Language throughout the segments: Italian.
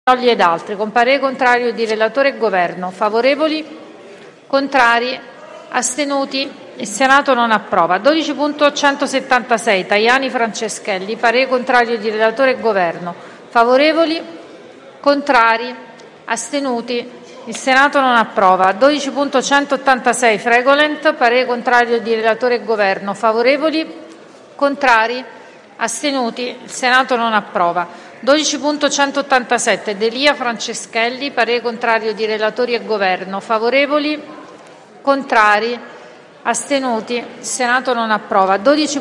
Togli ed altri, con parere contrario di relatore e governo. Favorevoli? Contrari? Astenuti? Il Senato non approva. 12.176 Tajani Franceschelli, parere contrario di relatore e governo. Favorevoli? Contrari? Astenuti? Il Senato non approva. 12.186 Fregolent, parere contrario di relatore e governo. Favorevoli? Contrari? Astenuti? Il Senato non approva. 12.187 Delia Franceschelli, parere contrario di relatori e governo. Favorevoli? Contrari? Astenuti? Il Senato non approva.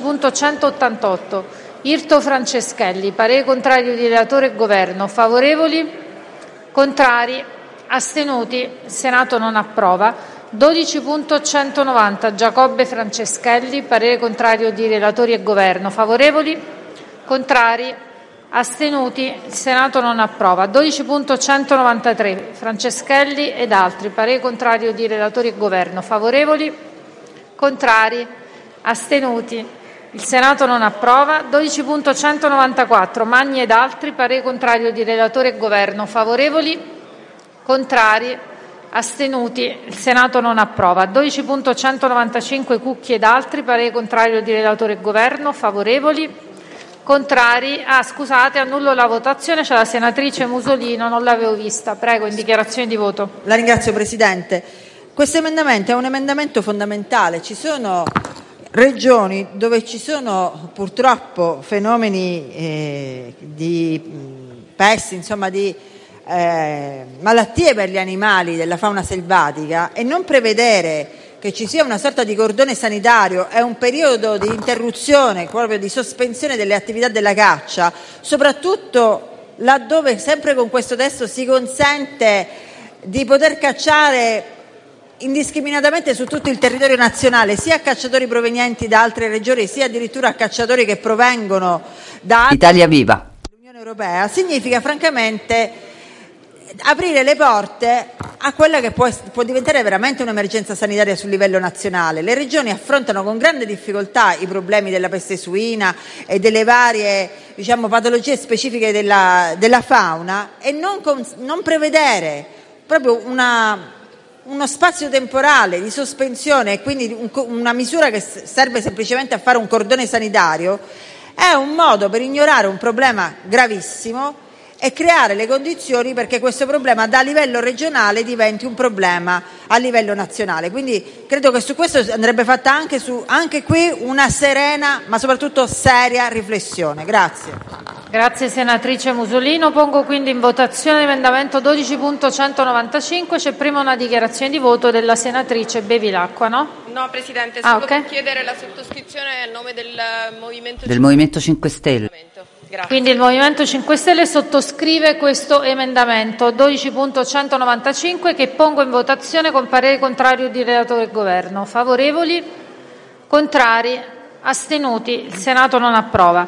12.188 Irto Franceschelli, parere contrario di relatore e governo. Favorevoli? Contrari? Astenuti? Il Senato non approva. 12.190 Giacobbe Franceschelli, parere contrario di relatori e governo. Favorevoli? Contrari? Astenuti? Il Senato non approva. 12.193 Franceschelli ed altri, parere contrario di relatori e governo. Favorevoli? Contrari? Astenuti? Il Senato non approva. 12.194 Magni ed altri, parere contrario di relatore e governo. Favorevoli? Contrari? Astenuti? Il Senato non approva. 12.195 Cucchi ed altri, parere contrario di relatore e governo. Favorevoli? Contrari? Scusate, annullo la votazione, c'è la senatrice Musolino, non l'avevo vista. Prego, in dichiarazione di voto. La ringrazio, Presidente. Questo emendamento è un emendamento fondamentale. Ci sono regioni dove ci sono purtroppo fenomeni di pesti, insomma di malattie per gli animali della fauna selvatica, e non prevedere che ci sia una sorta di cordone sanitario e un periodo di interruzione, proprio di sospensione delle attività della caccia, soprattutto laddove sempre con questo testo si consente di poter cacciare indiscriminatamente su tutto il territorio nazionale, sia a cacciatori provenienti da altre regioni, sia addirittura a cacciatori che provengono da Italia Viva, l'Unione Europea, significa francamente aprire le porte a quella che può diventare veramente un'emergenza sanitaria sul livello nazionale. Le regioni affrontano con grande difficoltà i problemi della peste suina e delle varie, patologie specifiche della fauna, e non prevedere proprio uno spazio temporale di sospensione, e quindi una misura che serve semplicemente a fare un cordone sanitario, è un modo per ignorare un problema gravissimo e creare le condizioni perché questo problema da livello regionale diventi un problema a livello nazionale. Quindi credo che su questo andrebbe fatta anche qui una serena ma soprattutto seria riflessione. Grazie. Grazie senatrice Musolino. Pongo quindi in votazione l'emendamento 12.195. C'è prima una dichiarazione di voto della senatrice Bevilacqua, no? No, Presidente, solo okay. per chiedere la sottoscrizione a nome del Movimento 5 Stelle. Grazie. Quindi il Movimento 5 Stelle sottoscrive questo emendamento 12.195 che pongo in votazione con parere contrario di relatore e governo. Favorevoli? Contrari? Astenuti? Il Senato non approva.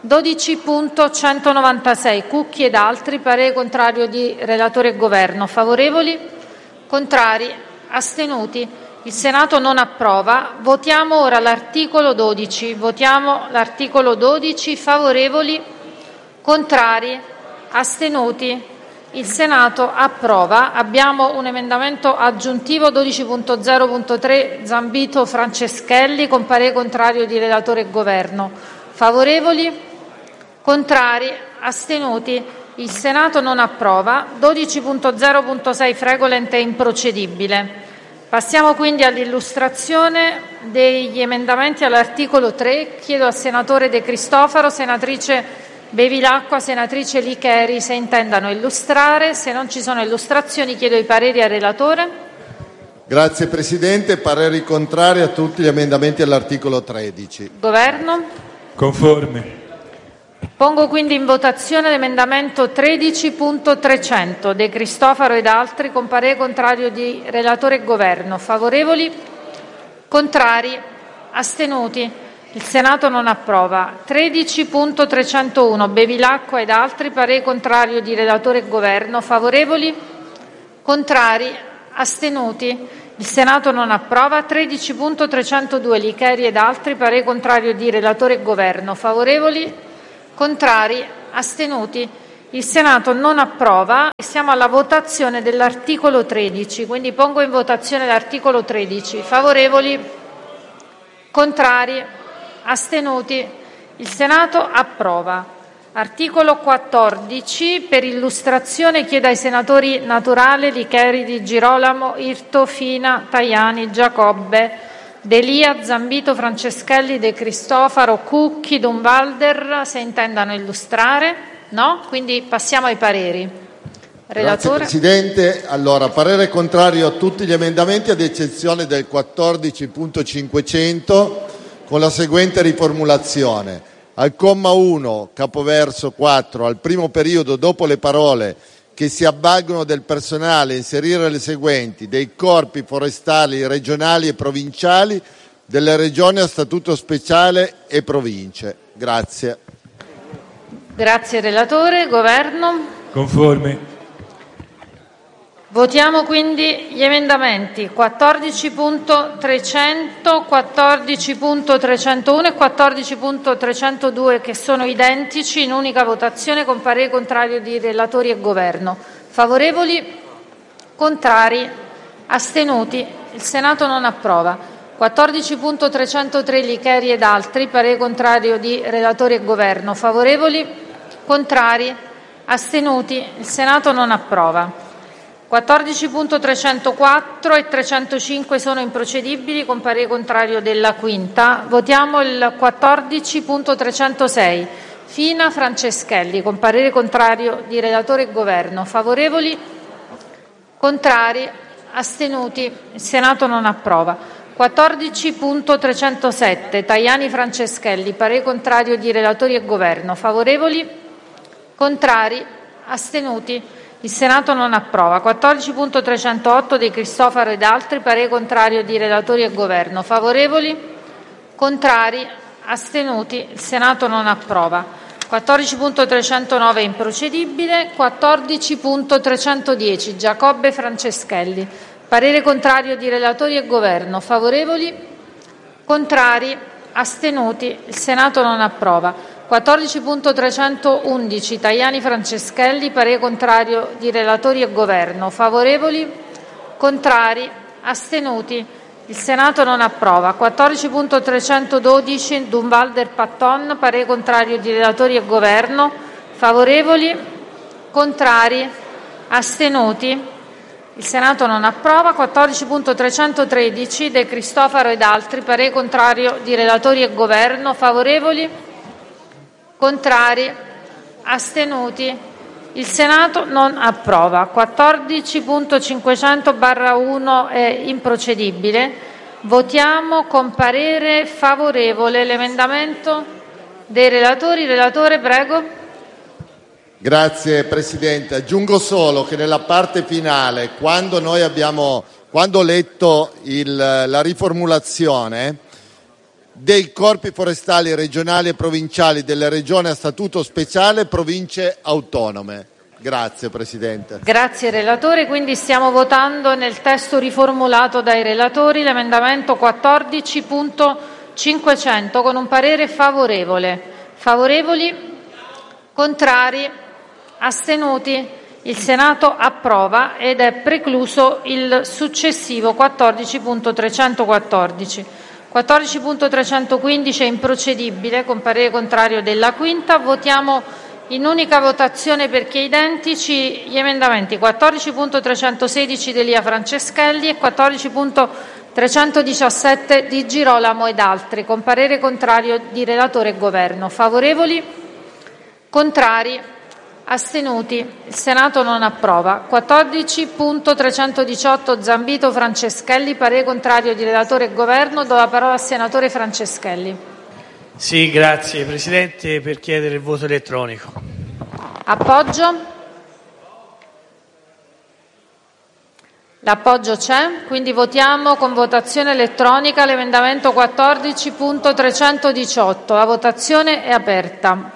12.196 Cucchi ed altri, parere contrario di relatore e governo. Favorevoli? Contrari? Astenuti? Il Senato non approva. Votiamo ora l'articolo 12. Votiamo l'articolo 12. Favorevoli? Contrari? Astenuti? Il Senato approva. Abbiamo un emendamento aggiuntivo 12.0.3 Zambito Franceschelli con parere contrario di relatore e governo. Favorevoli? Contrari? Astenuti? Il Senato non approva. 12.0.6 Fregolent è improcedibile. Passiamo quindi all'illustrazione degli emendamenti all'articolo 3. Chiedo al senatore De Cristofaro, senatrice Bevilacqua, senatrice Licheri se intendano illustrare. Se non ci sono illustrazioni chiedo i pareri al relatore. Grazie Presidente, pareri contrari a tutti gli emendamenti all'articolo 13. Governo? Conforme. Pongo quindi in votazione l'emendamento 13.300 De Cristofaro ed altri con parere contrario di relatore e governo. Favorevoli? Contrari? Astenuti? Il Senato non approva. 13.301 Bevilacqua ed altri, parere contrario di relatore e governo. Favorevoli? Contrari? Astenuti? Il Senato non approva. 13.302 Licheri ed altri, parere contrario di relatore e governo. Favorevoli? Contrari? Astenuti? Il Senato non approva. Siamo alla votazione dell'articolo 13, quindi pongo in votazione l'articolo 13. Favorevoli? Contrari? Astenuti? Il Senato approva. Articolo 14. Per illustrazione chiedo ai senatori Naturale, Licheri, Di Girolamo, Irto, Fina, Tajani, Giacobbe, D'Elia, Zambito, Franceschelli, De Cristofaro, Cucchi, Durnwalder se intendano illustrare. No? Quindi passiamo ai pareri. Relatore. Grazie Presidente. Allora, parere contrario a tutti gli emendamenti ad eccezione del 14.500 con la seguente riformulazione. Al comma 1, capoverso 4, al primo periodo dopo le parole che si avvalgono del personale inserire le seguenti: dei corpi forestali regionali e provinciali, delle regioni a statuto speciale e province. Grazie. Grazie relatore. Governo? Conforme. Votiamo quindi gli emendamenti 14.300, 14.301 e 14.302 che sono identici in unica votazione con parere contrario di relatori e Governo. Favorevoli? Contrari? Astenuti? Il Senato non approva. 14.303 Licheri ed altri, parere contrario di relatori e Governo. Favorevoli? Contrari? Astenuti? Il Senato non approva. 14.304 e 305 sono improcedibili con parere contrario della quinta. Votiamo il 14.306 Fina, Franceschelli con parere contrario di relatore e Governo. Favorevoli? Contrari? Astenuti? Il Senato non approva. 14.307 Tajani, Franceschelli, parere contrario di relatori e Governo. Favorevoli? Contrari? Astenuti? Il Senato non approva. 14.308 De Cristofaro ed altri, parere contrario di relatori e Governo. Favorevoli? Contrari? Astenuti? Il Senato non approva. 14.309 improcedibile. 14.310 Giacobbe, Franceschelli, parere contrario di relatori e Governo. Favorevoli? Contrari? Astenuti? Il Senato non approva. 14.311 Tajani, Franceschelli, parere contrario di relatori e Governo. Favorevoli? Contrari? Astenuti? Il Senato non approva. 14.312 Durnwalder, Patton, parere contrario di relatori e Governo. Favorevoli? Contrari? Astenuti? Il Senato non approva. 14.313 De Cristofaro ed altri, parere contrario di relatori e Governo. Favorevoli? Contrari? Astenuti? Il Senato non approva. 14.500/1 è improcedibile. Votiamo con parere favorevole l'emendamento dei relatori. Relatore, prego. Grazie Presidente. Aggiungo solo che nella parte finale, quando ho letto la riformulazione dei corpi forestali regionali e provinciali delle regioni a statuto speciale e province autonome. Grazie Presidente. Grazie relatore. Quindi stiamo votando nel testo riformulato dai relatori l'emendamento 14.500 con un parere favorevole. Favorevoli? Contrari? Astenuti? Il Senato approva ed è precluso il successivo 14.314. 14.315 è improcedibile con parere contrario della quinta. Votiamo in unica votazione perché identici gli emendamenti 14.316 D'Elia, Franceschelli e 14.317 Di Girolamo ed altri con parere contrario di relatore e Governo. Favorevoli? Contrari? Astenuti? Il Senato non approva. 14.318 Zambito, Franceschelli, parere contrario di relatore e Governo. Do la parola al senatore Franceschelli. Sì, grazie Presidente, per chiedere il voto elettronico. Appoggio? L'appoggio c'è, quindi votiamo con votazione elettronica l'emendamento 14.318. La votazione è aperta.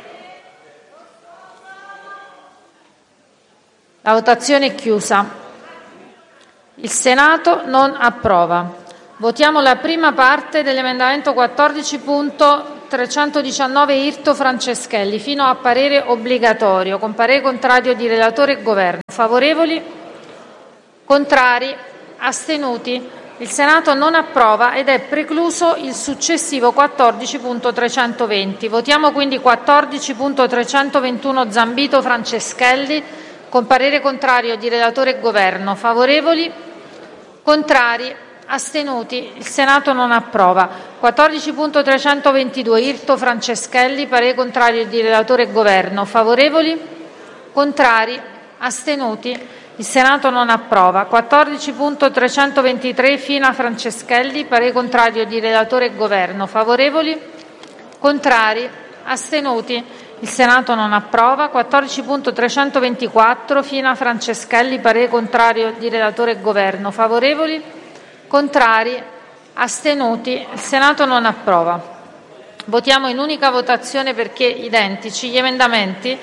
La votazione è chiusa. Il Senato non approva. Votiamo la prima parte dell'emendamento 14.318. 319 Irto Franceschelli fino a parere obbligatorio, con parere contrario di relatore e Governo. Favorevoli? Contrari? Astenuti? Il Senato non approva ed è precluso il successivo 14.320. Votiamo quindi 14.321 Zambito Franceschelli con parere contrario di relatore e Governo. Favorevoli? Contrari? Astenuti? Il Senato non approva. 14.322 Irto Franceschelli, parere contrario di relatore e Governo. Favorevoli? Contrari? Astenuti? Il Senato non approva. 14.323 Fina Franceschelli, parere contrario di relatore e Governo. Favorevoli? Contrari? Astenuti? Il Senato non approva. 14.324 Fina Franceschelli, parere contrario di relatore e Governo. Favorevoli? Contrari? Astenuti? Il Senato non approva. Votiamo in unica votazione perché identici gli emendamenti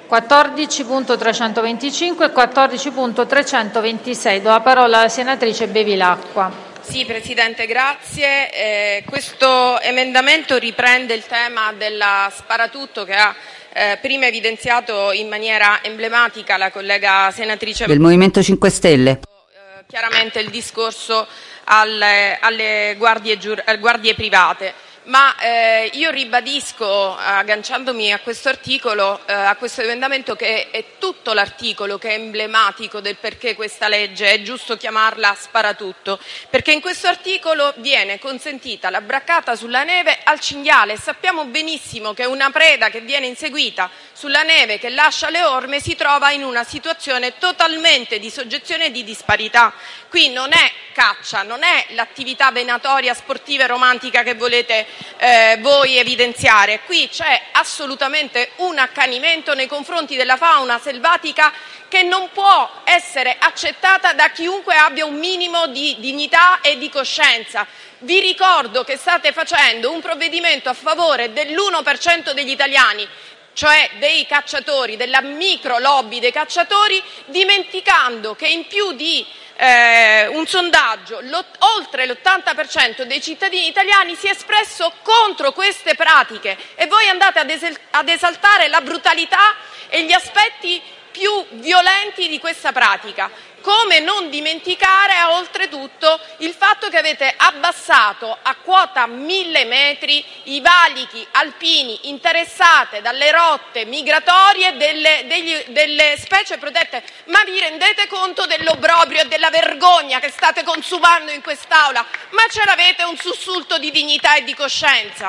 14.325 e 14.326. Do la parola alla senatrice Bevilacqua. Sì, Presidente, grazie. Questo emendamento riprende il tema della sparatutto che ha prima evidenziato in maniera emblematica la collega senatrice del Movimento 5 Stelle. Chiaramente il discorso alle guardie private. Ma io ribadisco, agganciandomi a questo articolo, a questo emendamento, che è tutto l'articolo che è emblematico del perché questa legge è giusto chiamarla sparatutto, perché in questo articolo viene consentita la braccata sulla neve al cinghiale e sappiamo benissimo che una preda che viene inseguita sulla neve, che lascia le orme, si trova in una situazione totalmente di soggezione e di disparità. Qui non è caccia, non è l'attività venatoria, sportiva e romantica che volete voi evidenziare. Qui c'è assolutamente un accanimento nei confronti della fauna selvatica che non può essere accettata da chiunque abbia un minimo di dignità e di coscienza. Vi ricordo che state facendo un provvedimento a favore dell'1% degli italiani, cioè dei cacciatori, della micro lobby dei cacciatori, dimenticando che in più di un sondaggio oltre l'80% dei cittadini italiani si è espresso contro queste pratiche e voi andate ad esaltare la brutalità e gli aspetti più violenti di questa pratica. Come non dimenticare oltretutto il fatto che avete abbassato a quota 1000 metri i valichi alpini interessate dalle rotte migratorie delle specie protette. Ma vi rendete conto dell'obbrobrio e della vergogna che state consumando in quest'Aula? Ma ce l'avete un sussulto di dignità e di coscienza?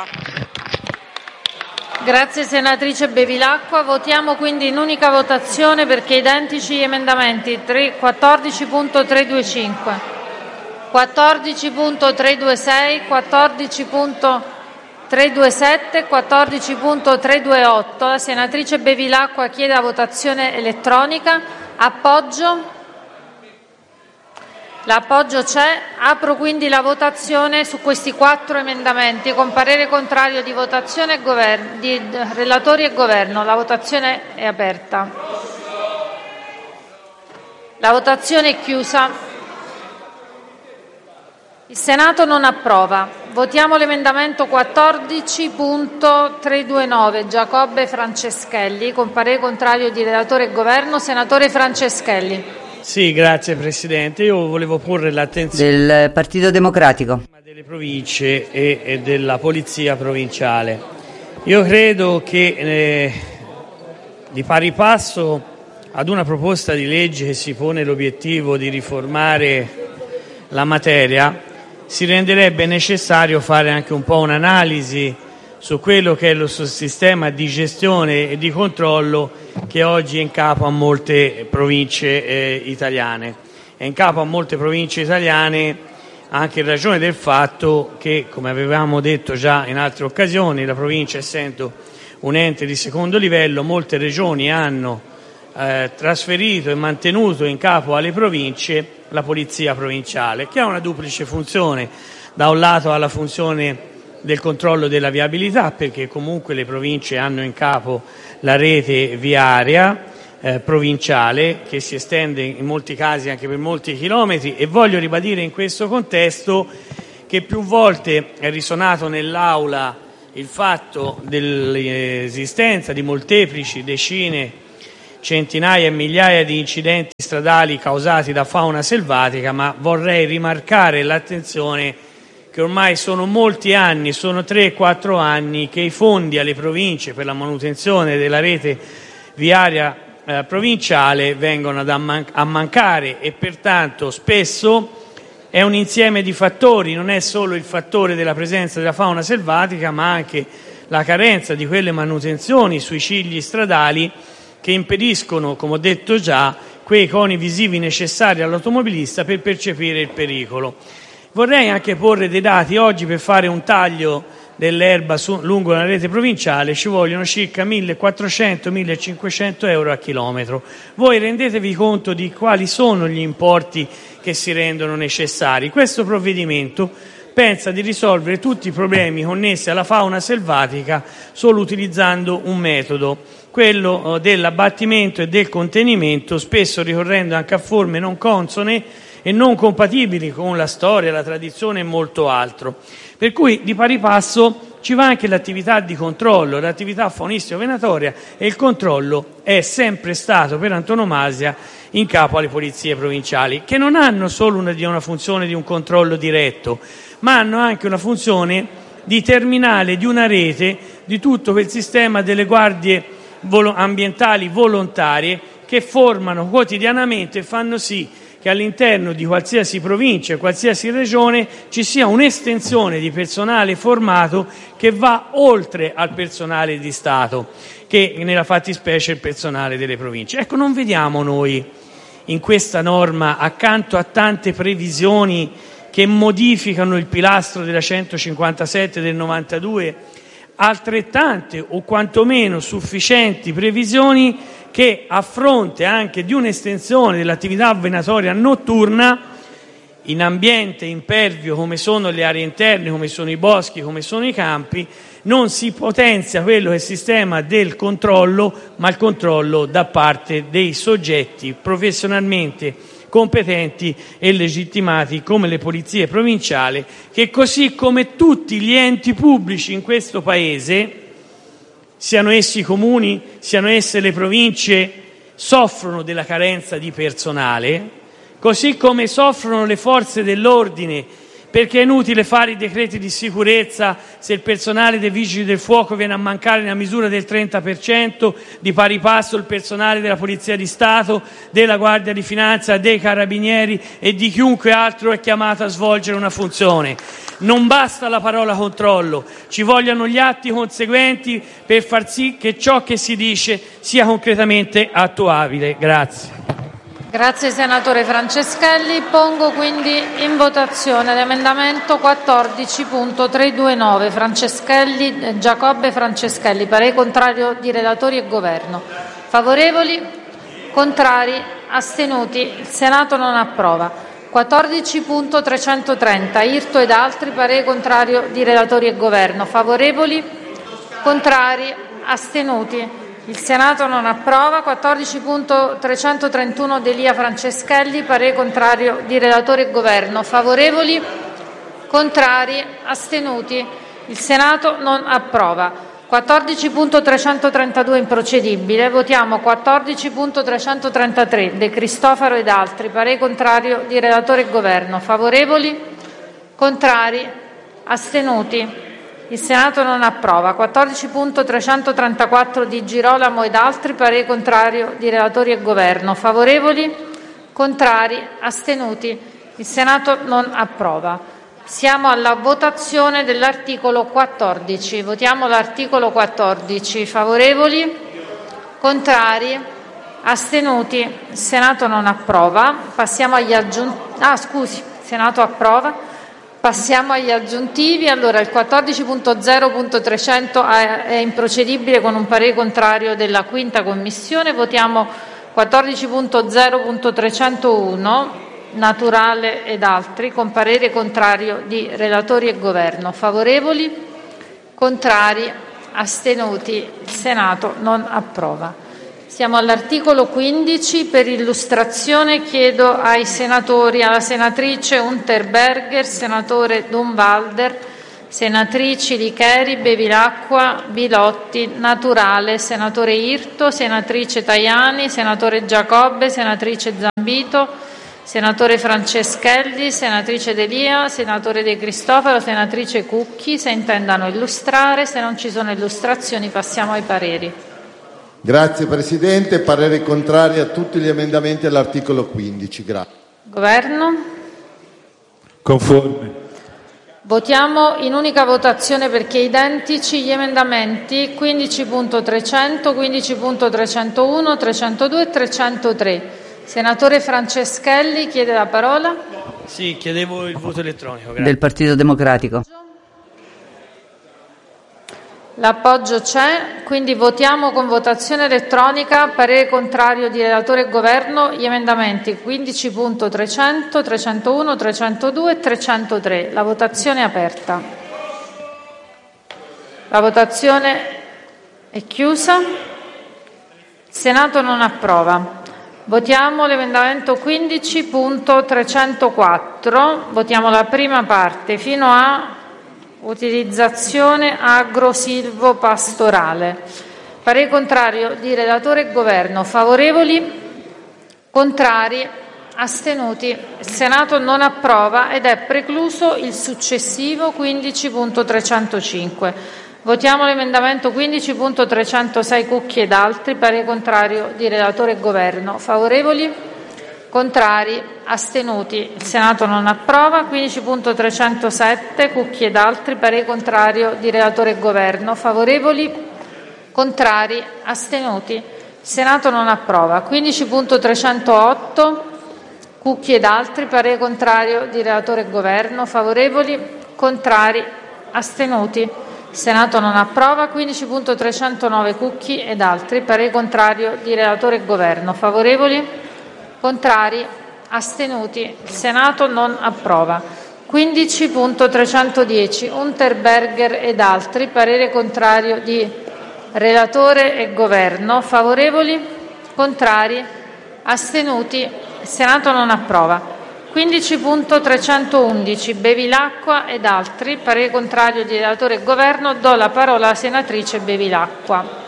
Grazie senatrice Bevilacqua. Votiamo quindi in unica votazione perché identici gli emendamenti 14.325, 14.326, 14.327 e 14.328. La senatrice Bevilacqua chiede la votazione elettronica. Appoggio? L'appoggio c'è. Apro quindi la votazione su questi 4 emendamenti con parere contrario di votazione di relatori e Governo. La votazione è aperta. La votazione è chiusa. Il Senato non approva. Votiamo l'emendamento 14.329 Giacobbe Franceschelli con parere contrario di relatore e Governo. Senatore Franceschelli. Sì, grazie Presidente. Io volevo porre l'attenzione del Partito Democratico delle province e della Polizia provinciale. Io credo che di pari passo ad una proposta di legge che si pone l'obiettivo di riformare la materia, si renderebbe necessario fare anche un po' un'analisi su quello che è il suo sistema di gestione e di controllo che oggi è in capo a molte province italiane. È in capo a molte province italiane anche in ragione del fatto che, come avevamo detto già in altre occasioni, la provincia essendo un ente di secondo livello, molte regioni hanno trasferito e mantenuto in capo alle province la polizia provinciale, che ha una duplice funzione. Da un lato ha la funzione del controllo della viabilità, perché comunque le province hanno in capo la rete viaria provinciale che si estende in molti casi anche per molti chilometri, e voglio ribadire in questo contesto che più volte è risuonato nell'Aula il fatto dell'esistenza di molteplici decine, centinaia e migliaia di incidenti stradali causati da fauna selvatica, ma vorrei rimarcare l'attenzione che ormai sono molti anni, sono 3-4 anni, che i fondi alle province per la manutenzione della rete viaria provinciale vengono a mancare, e pertanto spesso è un insieme di fattori, non è solo il fattore della presenza della fauna selvatica, ma anche la carenza di quelle manutenzioni sui cigli stradali che impediscono, come ho detto già, quei coni visivi necessari all'automobilista per percepire il pericolo. Vorrei anche porre dei dati. Oggi, per fare un taglio dell'erba lungo la rete provinciale, ci vogliono circa 1.400-1.500 euro a chilometro. Voi rendetevi conto di quali sono gli importi che si rendono necessari. Questo provvedimento pensa di risolvere tutti i problemi connessi alla fauna selvatica solo utilizzando un metodo, quello dell'abbattimento e del contenimento, spesso ricorrendo anche a forme non consone e non compatibili con la storia, la tradizione e molto altro. Per cui di pari passo ci va anche l'attività di controllo, l'attività faunistico-venatoria, e il controllo è sempre stato per antonomasia in capo alle polizie provinciali, che non hanno solo una funzione di un controllo diretto, ma hanno anche una funzione di terminale di una rete di tutto quel sistema delle guardie ambientali volontarie che formano quotidianamente e fanno sì che all'interno di qualsiasi provincia e qualsiasi regione ci sia un'estensione di personale formato che va oltre al personale di Stato, che nella fattispecie è il personale delle province. Ecco, non vediamo noi in questa norma, accanto a tante previsioni che modificano il pilastro della 157 del 92, altrettante o quantomeno sufficienti previsioni che, a fronte anche di un'estensione dell'attività venatoria notturna in ambiente impervio come sono le aree interne, come sono i boschi, come sono i campi, non si potenzia quello che è il sistema del controllo, ma il controllo da parte dei soggetti professionalmente competenti e legittimati come le polizie provinciali, che così come tutti gli enti pubblici in questo Paese, siano essi i comuni, siano esse le province, soffrono della carenza di personale, così come soffrono le forze dell'ordine, perché è inutile fare i decreti di sicurezza se il personale dei vigili del fuoco viene a mancare nella misura del 30%, di pari passo il personale della Polizia di Stato, della Guardia di Finanza, dei Carabinieri e di chiunque altro è chiamato a svolgere una funzione. Non basta la parola controllo, ci vogliono gli atti conseguenti per far sì che ciò che si dice sia concretamente attuabile. Grazie. Grazie senatore Franceschelli. Pongo quindi in votazione l'emendamento 14.329 Franceschelli, Giacobbe Franceschelli. Parere contrario di relatori e governo. Favorevoli? Contrari? Astenuti? Il Senato non approva. 14.330 Irto ed altri. Parere contrario di relatori e governo. Favorevoli? Contrari? Astenuti? Il Senato non approva. 14.331 Delia Franceschelli. Parere contrario di relatore e governo. Favorevoli? Contrari? Astenuti? Il Senato non approva. 14.332 improcedibile. Votiamo 14.333 De Cristofaro ed altri. Parere contrario di relatore e governo. Favorevoli? Contrari? Astenuti? Il Senato non approva. 14.334 Di Girolamo ed altri. Parere contrario di relatori e governo. Favorevoli? Contrari? Astenuti? Il Senato non approva. Siamo alla votazione dell'articolo 14. Votiamo l'articolo 14. Favorevoli? Contrari? Astenuti? Il Senato non approva. Passiamo agli aggiuntivi. Il Senato approva. Passiamo agli aggiuntivi. Allora, il 14.0.300 è improcedibile con un parere contrario della 5ª Commissione. Votiamo 14.0.301 Naturale ed altri con parere contrario di relatori e governo. Favorevoli? Contrari? Astenuti? Il Senato non approva. Siamo all'articolo 15. Per illustrazione chiedo ai senatori, alla senatrice Unterberger, senatore Durnwalder, senatrici Licheri, Bevilacqua, Bilotti, Naturale, senatore Irto, senatrice Tajani, senatore Giacobbe, senatrice Zambito, senatore Franceschelli, senatrice D'Elia, senatore De Cristofaro, senatrice Cucchi. Se intendano illustrare, se non ci sono illustrazioni passiamo ai pareri. Grazie Presidente, parere contrario a tutti gli emendamenti all'articolo 15. Grazie. Governo? Conforme. Votiamo in unica votazione perché identici gli emendamenti 15.300, 15.301, 302 e 303. Senatore Franceschelli chiede la parola. Sì, chiedevo il voto elettronico. Grazie. Del Partito Democratico. L'appoggio c'è, quindi votiamo con votazione elettronica, parere contrario di relatore e governo, gli emendamenti 15.300, 301, 302 e 303. La votazione è aperta. La votazione è chiusa. Il Senato non approva. Votiamo l'emendamento 15.304. Votiamo la prima parte fino a utilizzazione agro-silvo-pastorale. Parere contrario di relatore e governo. Favorevoli? Contrari? Astenuti? Il Senato non approva ed è precluso il successivo 15.305. Votiamo l'emendamento 15.306 Cucchi ed altri. Parere contrario di relatore e governo. Favorevoli? Contrari? Astenuti? Il Senato non approva. 15.307 Cucchi ed altri. Parere contrario di relatore e governo. Favorevoli? Contrari? Astenuti? Il Senato non approva. 15.308 Cucchi ed altri. Parere contrario di relatore e governo. Favorevoli? Contrari? Astenuti? Il Senato non approva. 15.309 Cucchi ed altri. Parere contrario di relatore e governo. Favorevoli? Contrari? Astenuti? Il Senato non approva. 15.310 Unterberger ed altri. Parere contrario di relatore e governo. Favorevoli? Contrari? Astenuti? Il Senato non approva. 15.311 Bevilacqua ed altri. Parere contrario di relatore e governo. Do la parola alla senatrice Bevilacqua.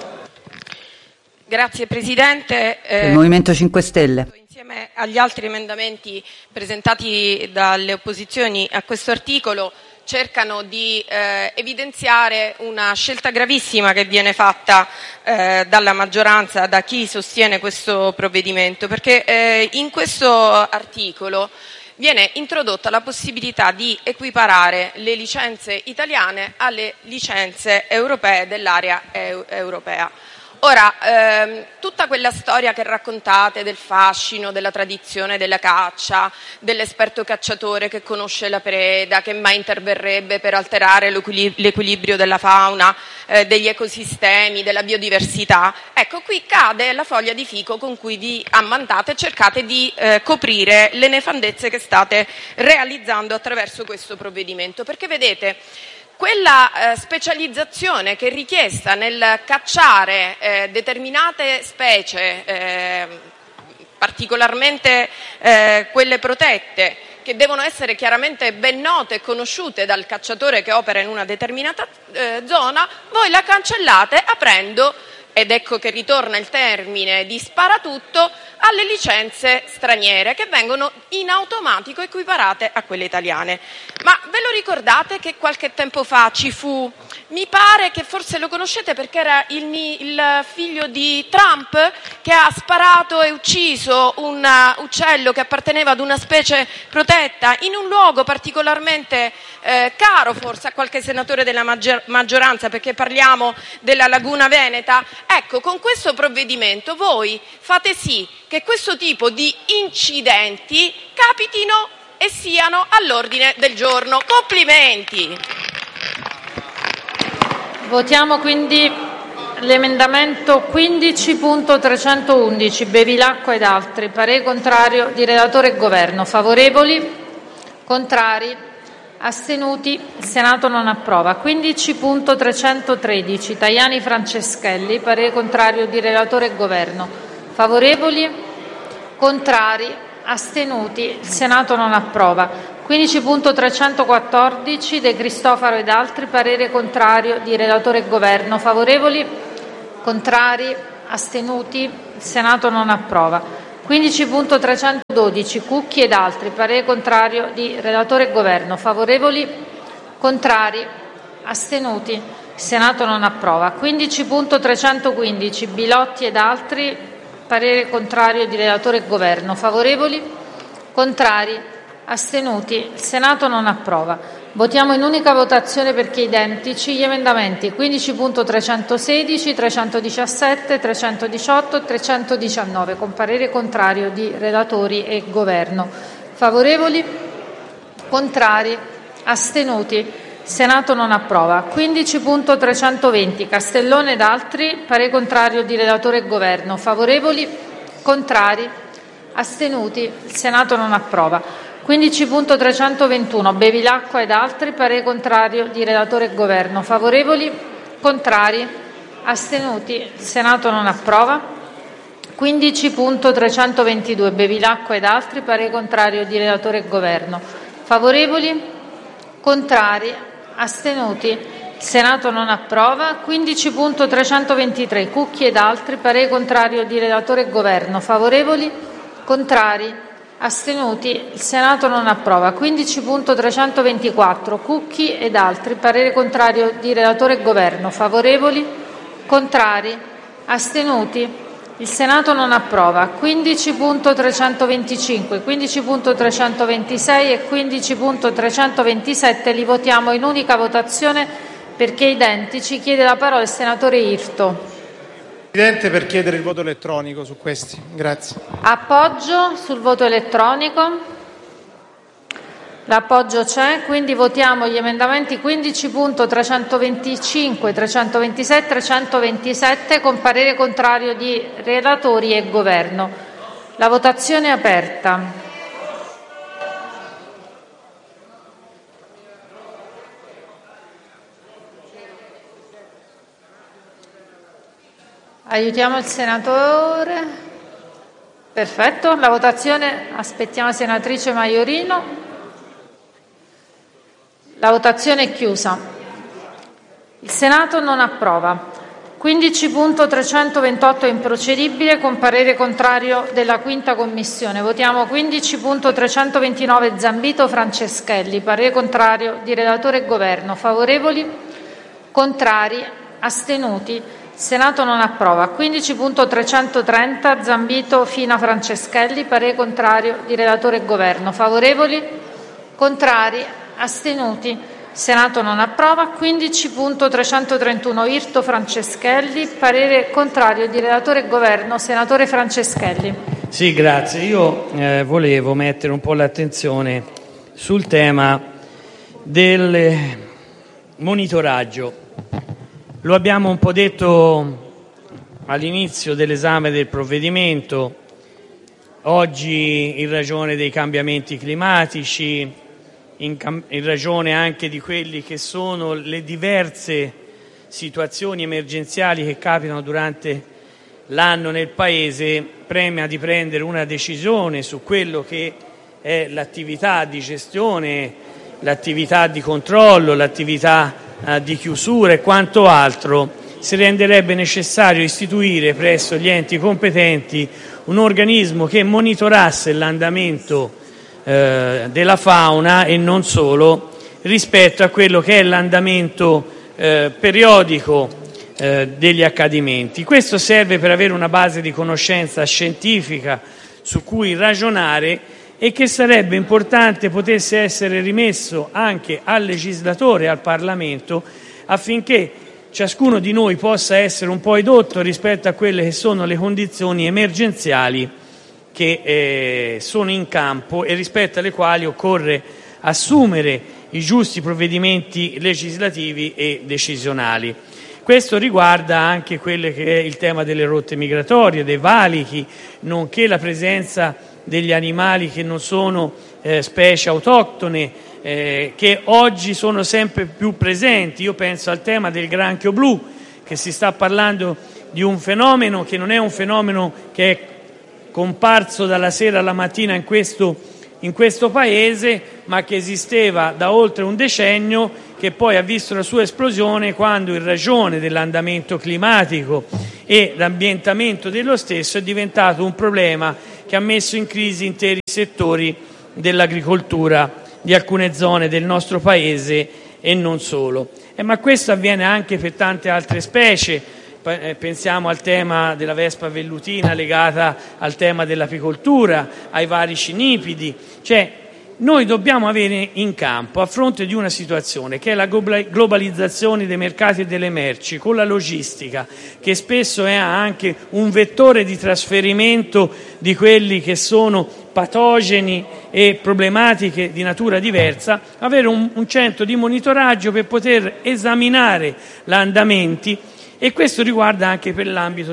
Grazie Presidente. Il Movimento 5 Stelle. Insieme agli altri emendamenti presentati dalle opposizioni a questo articolo cercano di evidenziare una scelta gravissima che viene fatta dalla maggioranza, da chi sostiene questo provvedimento, perché in questo articolo viene introdotta la possibilità di equiparare le licenze italiane alle licenze europee dell'area europea. Ora, tutta quella storia che raccontate del fascino, della tradizione della caccia, dell'esperto cacciatore che conosce la preda, che mai interverrebbe per alterare l'equilibrio della fauna, degli ecosistemi, della biodiversità, ecco qui cade la foglia di fico con cui vi ammantate e cercate di coprire le nefandezze che state realizzando attraverso questo provvedimento. Perché vedete, quella specializzazione che è richiesta nel cacciare determinate specie, particolarmente quelle protette, che devono essere chiaramente ben note e conosciute dal cacciatore che opera in una determinata zona, voi la cancellate aprendo, ed ecco che ritorna il termine di sparatutto, alle licenze straniere che vengono in automatico equiparate a quelle italiane. Ma ve lo ricordate che qualche tempo fa ci fu, mi pare che forse lo conoscete perché era il figlio di Trump che ha sparato e ucciso un uccello che apparteneva ad una specie protetta in un luogo particolarmente caro forse a qualche senatore della maggioranza, perché parliamo della Laguna Veneta. Ecco, con questo provvedimento voi fate sì che questo tipo di incidenti capitino e siano all'ordine del giorno. Complimenti! Votiamo quindi l'emendamento 15.311 Bevilacqua ed altri. Parere contrario di relatore e governo. Favorevoli? Contrari? Astenuti? Il Senato non approva. 15.313 Tajani Franceschelli. Parere contrario di relatore e governo. Favorevoli? Contrari? Astenuti? Il Senato non approva. 15.314 De Cristofaro ed altri, parere contrario di relatore e governo. Favorevoli? Contrari? Astenuti? Il Senato non approva. 15.312 Cucchi ed altri, parere contrario di relatore e governo. Favorevoli? Contrari? Astenuti? Il Senato non approva. 15.315 Bilotti ed altri, parere contrario di relatore e governo. Favorevoli? Contrari? Astenuti? Il Senato non approva. Votiamo in unica votazione perché identici gli emendamenti 15.316, 317, 318 e 319 con parere contrario di relatori e governo. Favorevoli? Contrari? Astenuti? Il Senato non approva. 15.320 Castellone ed altri, parere contrario di relatore e governo. Favorevoli? Contrari? Astenuti? Il Senato non approva. 15.321 Bevilacqua ed altri, parere contrario di relatore e governo. Favorevoli? Contrari? Astenuti? Il Senato non approva. 15.322 Bevilacqua ed altri, parere contrario di relatore e governo. Favorevoli? Contrari? Astenuti? Il Senato non approva. 15.323 Cucchi ed altri, parere contrario di relatore e governo. Favorevoli? Contrari? Astenuti? Il Senato non approva. 15.324 Cucchi ed altri, parere contrario di relatore e governo. Favorevoli? Contrari? Astenuti? Il Senato non approva. 15.325, 15.326 e 15.327 li votiamo in unica votazione perché identici. Chiede la parola il senatore Irto. Presidente, per chiedere il voto elettronico su questi. Grazie. Appoggio sul voto elettronico. L'appoggio c'è, quindi votiamo gli emendamenti 15.325, 326 e 327 con parere contrario di relatori e governo. La votazione è aperta. Aiutiamo il senatore. Perfetto, la votazione, aspettiamo la senatrice Maiorino. La votazione è chiusa. Il Senato non approva. 15.328 è improcedibile con parere contrario della Quinta Commissione. Votiamo 15.329 Zambito Franceschelli, parere contrario di relatore e governo. Favorevoli? Contrari? Astenuti? Senato non approva. 15.330 Zambito Fina Franceschelli, parere contrario di relatore e governo. Favorevoli? Contrari? Astenuti? Senato non approva. 15.331 Irto Franceschelli, parere contrario di relatore e governo. Senatore Franceschelli. Sì, grazie. Io volevo mettere un po' l'attenzione sul tema del monitoraggio. Lo abbiamo un po' detto all'inizio dell'esame del provvedimento, oggi in ragione dei cambiamenti climatici, in ragione anche di quelli che sono le diverse situazioni emergenziali che capitano durante l'anno nel Paese, premia di prendere una decisione su quello che è l'attività di gestione, l'attività di controllo, l'attività di chiusura e quanto altro. Si renderebbe necessario istituire presso gli enti competenti un organismo che monitorasse l'andamento della fauna e non solo rispetto a quello che è l'andamento periodico degli accadimenti. Questo serve per avere una base di conoscenza scientifica su cui ragionare e che sarebbe importante potesse essere rimesso anche al legislatore, al Parlamento, affinché ciascuno di noi possa essere un po' edotto rispetto a quelle che sono le condizioni emergenziali che sono in campo e rispetto alle quali occorre assumere i giusti provvedimenti legislativi e decisionali. Questo riguarda anche quello che è il tema delle rotte migratorie, dei valichi, nonché la presenza degli animali che non sono specie autoctone, che oggi sono sempre più presenti. Io penso al tema del granchio blu, che si sta parlando di un fenomeno che non è un fenomeno che è comparso dalla sera alla mattina in questo in questo Paese, ma che esisteva da oltre un decennio, che poi ha visto la sua esplosione quando, in ragione dell'andamento climatico e l'ambientamento dello stesso, è diventato un problema che ha messo in crisi interi settori dell'agricoltura di alcune zone del nostro Paese e non solo. Ma questo avviene anche per tante altre specie. Pensiamo al tema della vespa vellutina legata al tema dell'apicoltura, ai vari cinipidi. Noi dobbiamo avere in campo, a fronte di una situazione che è la globalizzazione dei mercati e delle merci, con la logistica, che spesso è anche un vettore di trasferimento di quelli che sono patogeni e problematiche di natura diversa, avere un centro di monitoraggio per poter esaminare gli andamenti, e questo riguarda anche per l'ambito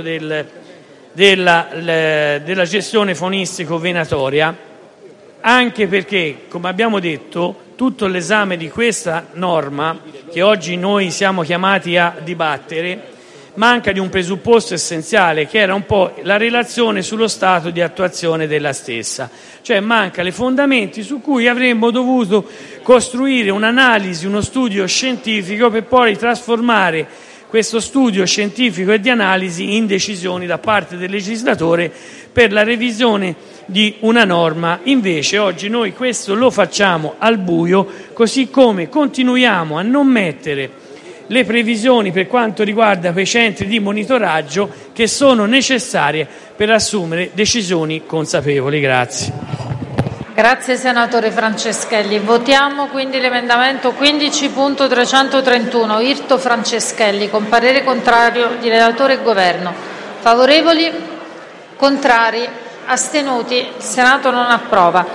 della gestione faunistico-venatoria, anche perché, come abbiamo detto, tutto l'esame di questa norma, che oggi noi siamo chiamati a dibattere, manca di un presupposto essenziale, che era un po' la relazione sullo stato di attuazione della stessa. Manca le fondamenti su cui avremmo dovuto costruire un'analisi, uno studio scientifico, per poi trasformare questo studio scientifico e di analisi in decisioni da parte del legislatore per la revisione di una norma. Invece oggi noi questo lo facciamo al buio, così come continuiamo a non mettere le previsioni per quanto riguarda quei centri di monitoraggio che sono necessarie per assumere decisioni consapevoli. Grazie senatore Franceschelli. Votiamo quindi l'emendamento 15.331 Irto Franceschelli, con parere contrario di relatore e governo. Favorevoli? Contrari? Astenuti? Il Senato non approva.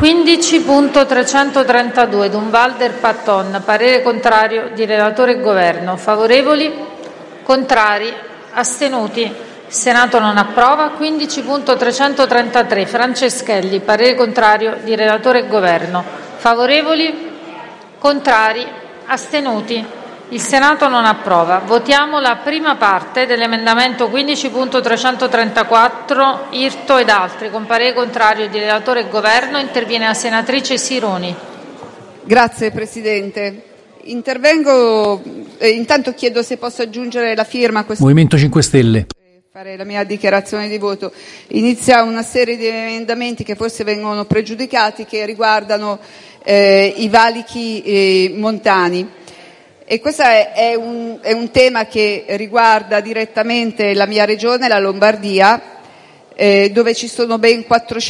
15.332 Durnwalder Patton, parere contrario di relatore e governo. Favorevoli? Contrari? Astenuti? Il Senato non approva. 15.333 Franceschelli, parere contrario di relatore e governo. Favorevoli? Contrari? Astenuti? Il Senato non approva. Votiamo la prima parte dell'emendamento 15.334 Irto ed altri, con parere contrario di relatore e governo. Interviene la senatrice Sironi. Grazie Presidente. Intervengo, intanto chiedo se posso aggiungere la firma a questo Movimento 5 Stelle. Fare la mia dichiarazione di voto. Inizia una serie di emendamenti che forse vengono pregiudicati, che riguardano i valichi montani, e questo è un tema che riguarda direttamente la mia regione, la Lombardia, dove ci sono ben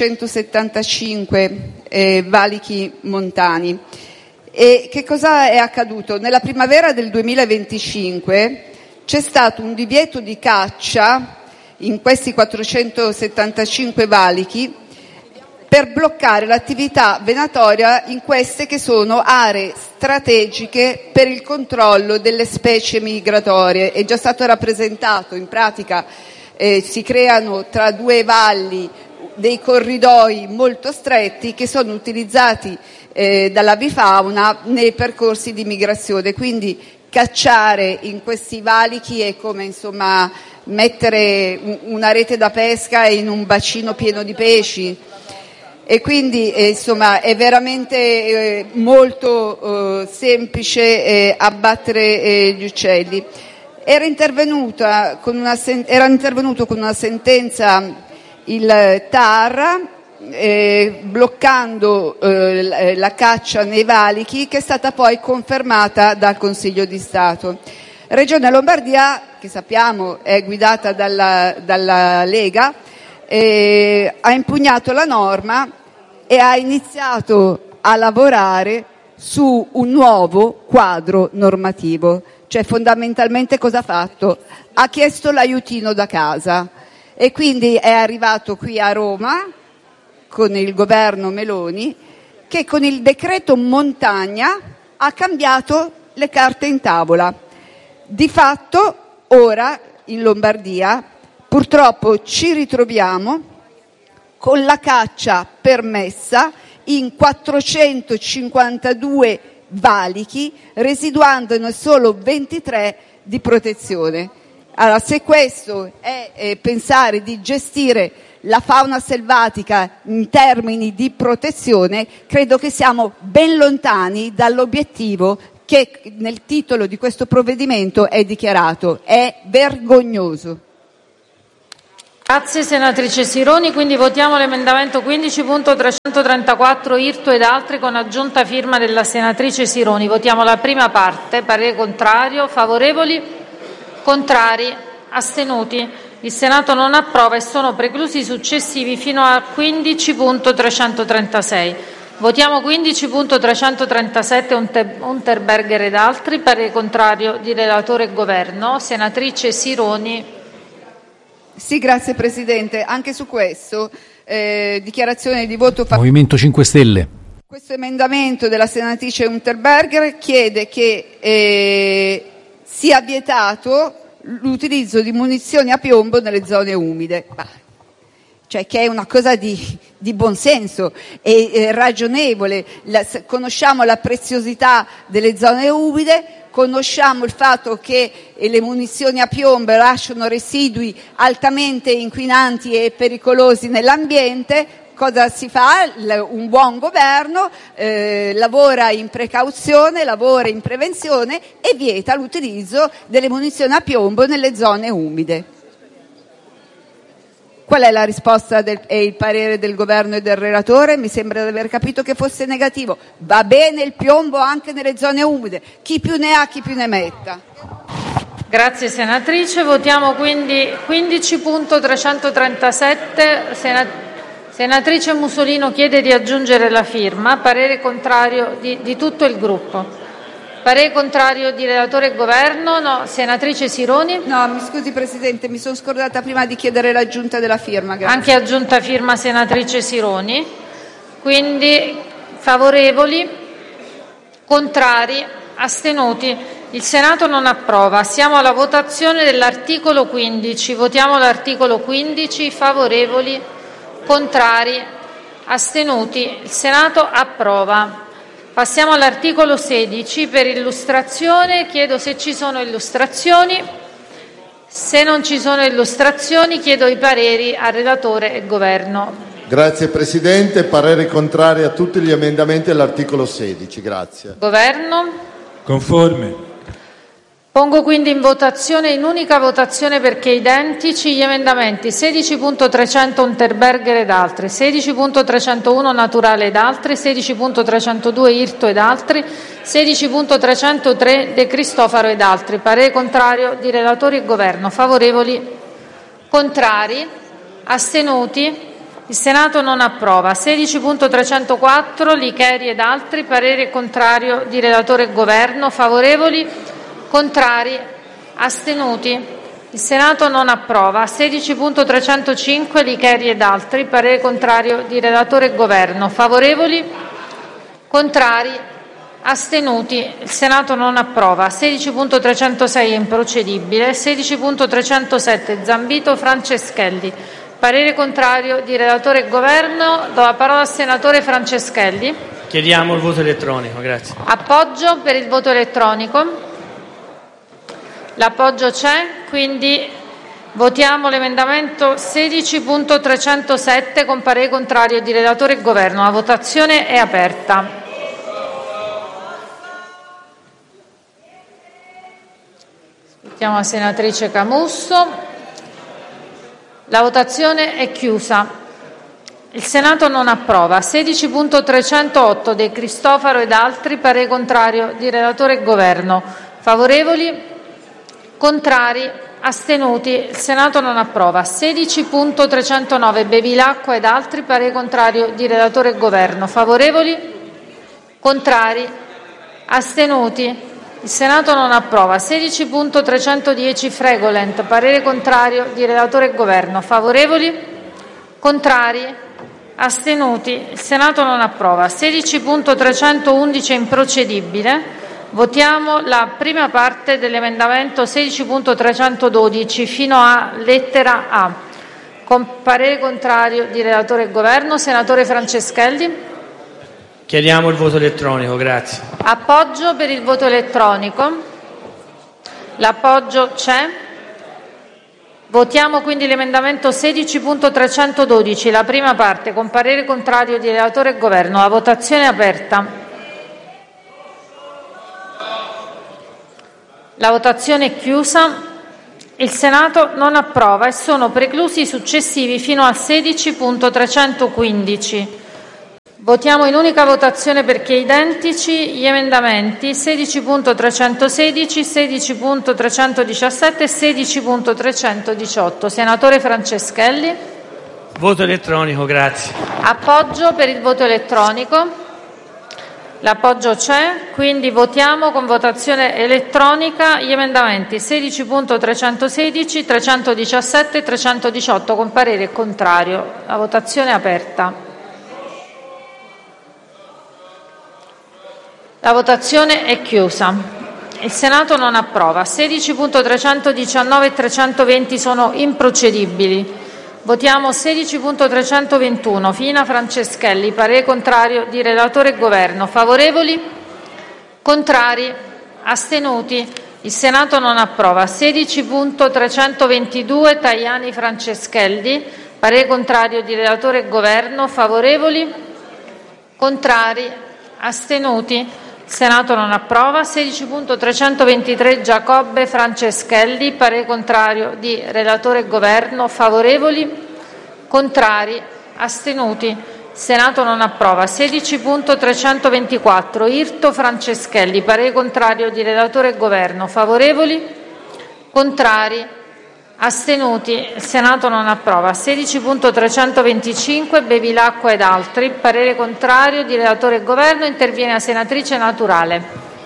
475 valichi montani. E che cosa è accaduto? Nella primavera del 2025 c'è stato un divieto di caccia in questi 475 valichi per bloccare l'attività venatoria in queste che sono aree strategiche per il controllo delle specie migratorie. È già stato rappresentato, in pratica si creano tra due valli dei corridoi molto stretti che sono utilizzati dall'avifauna nei percorsi di migrazione, quindi cacciare in questi valichi è come mettere una rete da pesca in un bacino pieno di pesci, e quindi è veramente molto semplice abbattere gli uccelli. Era intervenuto con una sentenza il TAR bloccando la caccia nei valichi, che è stata poi confermata dal Consiglio di Stato. Regione Lombardia, che sappiamo è guidata dalla Lega, ha impugnato la norma e ha iniziato a lavorare su un nuovo quadro normativo. Fondamentalmente cosa ha fatto? Ha chiesto l'aiutino da casa, e quindi è arrivato qui a Roma con il governo Meloni, che con il decreto montagna ha cambiato le carte in tavola. Di fatto ora in Lombardia purtroppo ci ritroviamo con la caccia permessa in 452 valichi, residuandone solo 23 di protezione. Allora, se questo è pensare di gestire la fauna selvatica in termini di protezione, credo che siamo ben lontani dall'obiettivo che nel titolo di questo provvedimento è dichiarato. È vergognoso. Grazie senatrice Sironi, quindi votiamo l'emendamento 15.334 Irto ed altri con aggiunta firma della senatrice Sironi. Votiamo la prima parte, parere contrario, favorevoli, contrari, astenuti. Il Senato non approva e sono preclusi i successivi fino a 15.336. Votiamo 15.337 Unterberger ed altri, parere contrario di relatore e governo. Senatrice Sironi. Sì, grazie Presidente. Anche su questo, dichiarazione di voto Movimento 5 Stelle. Questo emendamento della senatrice Unterberger chiede che sia vietato l'utilizzo di munizioni a piombo nelle zone umide. Cioè, che è una cosa di buonsenso e ragionevole. Conosciamo la preziosità delle zone umide, conosciamo il fatto che le munizioni a piombo lasciano residui altamente inquinanti e pericolosi nell'ambiente. Cosa si fa? Un buon governo lavora in precauzione, lavora in prevenzione e vieta l'utilizzo delle munizioni a piombo nelle zone umide. Qual è la risposta e il parere del governo e del relatore? Mi sembra di aver capito che fosse negativo. Va bene il piombo anche nelle zone umide. Chi più ne ha, chi più ne metta. Grazie senatrice. Votiamo quindi 15.337. Senatrice Musolino chiede di aggiungere la firma. Parere contrario di tutto il gruppo. Parere contrario di relatore e governo? No. Senatrice Sironi? No, mi scusi Presidente, mi sono scordata prima di chiedere l'aggiunta della firma. Grazie. Anche aggiunta firma senatrice Sironi. Quindi favorevoli, contrari, astenuti. Il Senato non approva. Siamo alla votazione dell'articolo 15. Votiamo l'articolo 15. Favorevoli, contrari, astenuti. Il Senato approva. Passiamo all'articolo 16 per illustrazione. Chiedo se ci sono illustrazioni. Se non ci sono illustrazioni, chiedo i pareri al relatore e governo. Grazie Presidente. Parere contrario a tutti gli emendamenti all'articolo 16. Grazie. Governo? Conforme. Pongo quindi in votazione, in unica votazione perché identici, gli emendamenti 16.300 Unterberger ed altri, 16.301 Naturale ed altri, 16.302 Irto ed altri, 16.303 De Cristofaro ed altri. Parere contrario di relatori e governo. Favorevoli? Contrari? Astenuti? Il Senato non approva. 16.304 Licheri ed altri. Parere contrario di relatore e governo. Favorevoli? Contrari? Astenuti? Il Senato non approva. 16.305 Licheri ed altri. Parere contrario di relatore e governo. Favorevoli? Contrari? Astenuti? Il Senato non approva. 16.306 è improcedibile. 16.307 Zambito Franceschelli. Parere contrario di relatore e governo. Do la parola al senatore Franceschelli. Chiediamo il voto elettronico, grazie. Appoggio per il voto elettronico. L'appoggio c'è, quindi votiamo l'emendamento 16.307 con parere contrario di relatore e governo. La votazione è aperta. Aspettiamo la senatrice Camusso. La votazione è chiusa. Il Senato non approva. 16.308 De Cristofaro ed altri. Parere contrario di relatore e governo. Favorevoli? Contrari? Astenuti? Il Senato non approva. 16.309 Bevilacqua ed altri. Parere contrario di relatore e governo. Favorevoli? Contrari? Astenuti? Il Senato non approva. 16.310 Fregolent. Parere contrario di relatore e governo. Favorevoli? Contrari? Astenuti? Il Senato non approva. 16.311 improcedibile. Votiamo la prima parte dell'emendamento 16.312 fino a lettera A. Con parere contrario di relatore e governo. Senatore Franceschelli. Chiediamo il voto elettronico, grazie. Appoggio per il voto elettronico. L'appoggio c'è. Votiamo quindi l'emendamento 16.312, la prima parte, con parere contrario di relatore e governo. La votazione è aperta. La votazione è chiusa. Il Senato non approva e sono preclusi i successivi fino al 16.315. Votiamo in unica votazione perché identici gli emendamenti 16.316, 16.317 e 16.318. Senatore Franceschelli. Voto elettronico, grazie. Appoggio per il voto elettronico. L'appoggio c'è, quindi votiamo con votazione elettronica gli emendamenti 16.316, 317 e 318 con parere contrario. La votazione è aperta. La votazione è chiusa. Il Senato non approva. 16.319 e 320 sono improcedibili. Votiamo 16.321. Fina, Franceschelli. Parere contrario di relatore e governo. Favorevoli? Contrari? Astenuti? Il Senato non approva. 16.322. Tajani, Franceschelli. Parere contrario di relatore e governo. Favorevoli? Contrari? Astenuti? Il Senato non approva. 16.323 Giacobbe, Franceschelli, parere contrario di relatore e governo. Favorevoli? Contrari? Astenuti? Il Senato non approva. 16.324 Irto, Franceschelli, parere contrario di relatore e governo. Favorevoli? Contrari? Astenuti? Il Senato non approva. 16.325 Bevilacqua ed altri, parere contrario di relatore e governo. Interviene la senatrice Naturale.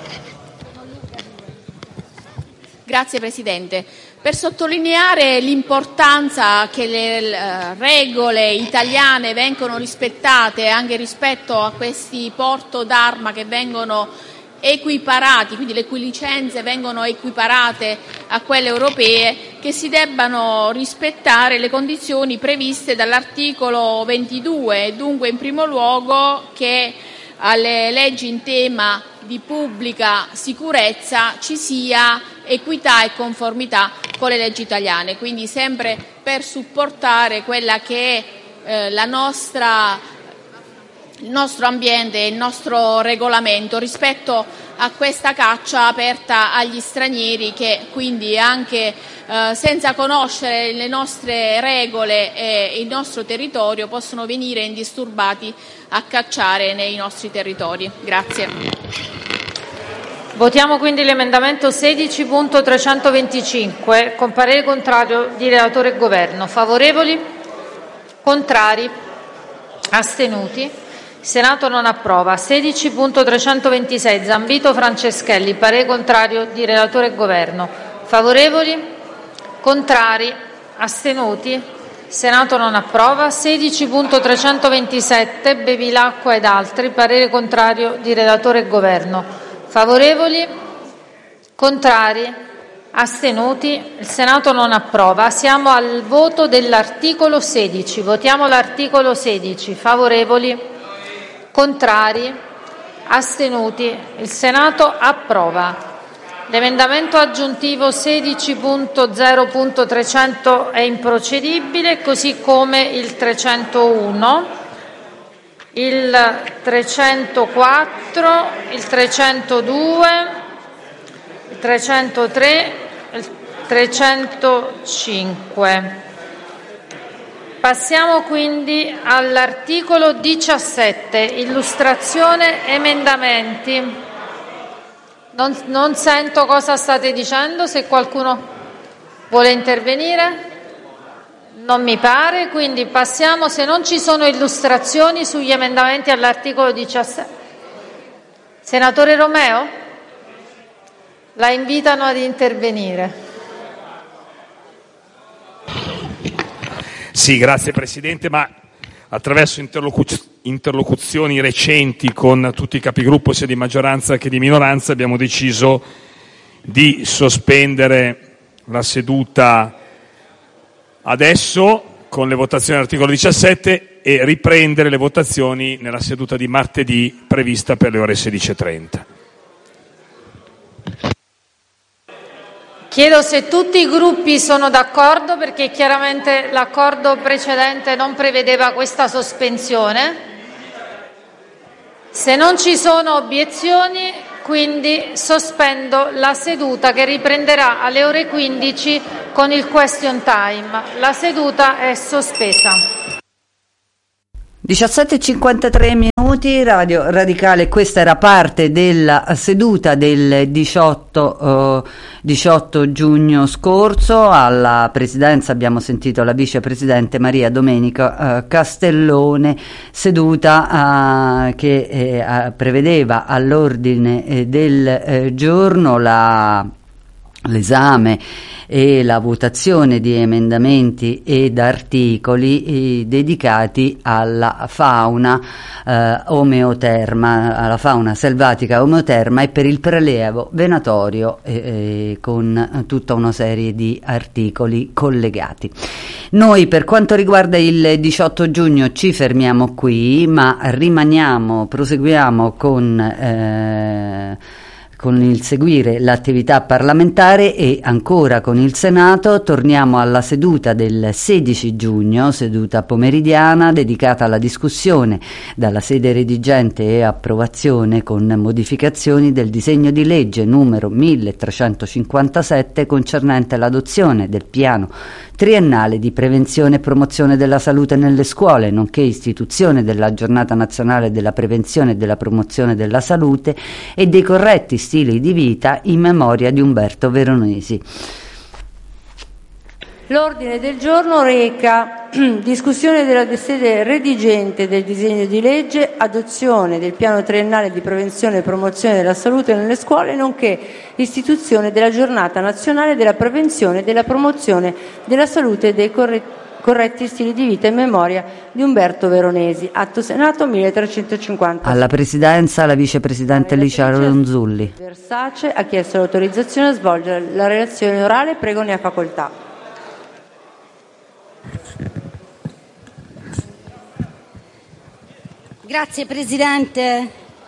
Grazie Presidente. Per sottolineare l'importanza che le regole italiane vengano rispettate anche rispetto a questi porto d'arma che vengono equiparati, quindi le cui licenze vengono equiparate a quelle europee, che si debbano rispettare le condizioni previste dall'articolo 22 e dunque in primo luogo che alle leggi in tema di pubblica sicurezza ci sia equità e conformità con le leggi italiane, quindi sempre per supportare quella che è il nostro ambiente e il nostro regolamento rispetto a questa caccia aperta agli stranieri che quindi anche senza conoscere le nostre regole e il nostro territorio possono venire indisturbati a cacciare nei nostri territori. Grazie. Votiamo quindi l'emendamento 16.325 con parere contrario di relatore e governo. Favorevoli? Contrari? Astenuti? Il Senato non approva. 16.326 Zambito, Franceschelli, parere contrario di relatore e governo. Favorevoli? Contrari? Astenuti? Il Senato non approva. 16.327 Bevilacqua ed altri, parere contrario di relatore e governo. Favorevoli? Contrari? Astenuti? Il Senato non approva. Siamo al voto dell'articolo 16. Votiamo l'articolo 16. Favorevoli? Contrari? Astenuti? Il Senato approva. L'emendamento aggiuntivo 16.0.300 è improcedibile, così come il 301, il 304, il 302, il 303, il 305. Passiamo quindi all'articolo 17, illustrazione emendamenti. Non sento cosa state dicendo, se qualcuno vuole intervenire. Non mi pare, quindi passiamo, se non ci sono illustrazioni sugli emendamenti all'articolo 17. Senatore Romeo? La invitano ad intervenire. Sì, grazie Presidente, ma attraverso interlocuzioni recenti con tutti i capigruppo sia di maggioranza che di minoranza abbiamo deciso di sospendere la seduta adesso con le votazioni all'articolo 17 e riprendere le votazioni nella seduta di martedì prevista per le ore 16:30. Chiedo se tutti i gruppi sono d'accordo, perché chiaramente l'accordo precedente non prevedeva questa sospensione. Se non ci sono obiezioni, quindi sospendo la seduta, che riprenderà alle ore 15 con il question time. La seduta è sospesa. 17:53 minuti, Radio Radicale. Questa era parte della seduta del 18 giugno scorso. Alla presidenza abbiamo sentito la vicepresidente Maria Domenica Castellone, seduta che prevedeva all'ordine del giorno l'esame e la votazione di emendamenti ed articoli dedicati alla fauna omeoterma, alla fauna selvatica omeoterma, e per il prelievo venatorio con tutta una serie di articoli collegati. Noi, per quanto riguarda il 18 giugno, ci fermiamo qui, ma proseguiamo con il seguire l'attività parlamentare, e ancora con il Senato torniamo alla seduta del 16 giugno, seduta pomeridiana dedicata alla discussione dalla sede redigente e approvazione con modificazioni del disegno di legge numero 1357 concernente l'adozione del piano triennale di prevenzione e promozione della salute nelle scuole, nonché istituzione della giornata nazionale della prevenzione e della promozione della salute e dei corretti stili di vita in memoria di Umberto Veronesi. L'ordine del giorno reca discussione della sede redigente del disegno di legge, adozione del piano triennale di prevenzione e promozione della salute nelle scuole, nonché istituzione della giornata nazionale della prevenzione e della promozione della salute e dei corretti stili di vita in memoria di Umberto Veronesi. Atto Senato 1350. Alla presidenza la vicepresidente Licia Ronzulli. Versace ha chiesto l'autorizzazione a svolgere la relazione orale. Prego, ne ha facoltà. Grazie Presidente.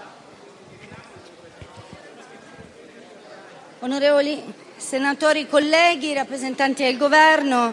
Onorevoli senatori, colleghi, rappresentanti del Governo,